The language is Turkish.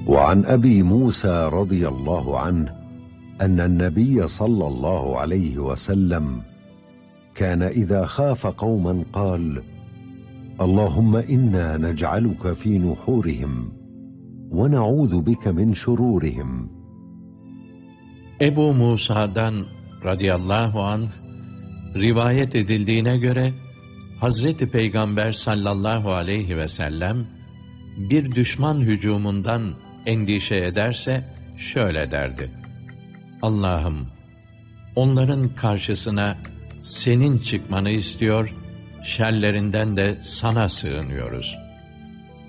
وعن أبي موسى رضي الله عنه أن النبي صلى الله عليه وسلم كان إذا خاف قوما قال: اللهم إنا نجعلك في نحورهم ونعوذ بك من شرورهم. Ebu Musa'dan radıyallahu anh rivayet edildiğine göre Hazreti Peygamber sallallahu aleyhi ve sellem bir düşman hücumundan endişe ederse şöyle derdi: Allah'ım, onların karşısına senin çıkmanı istiyor, şerlerinden de sana sığınıyoruz.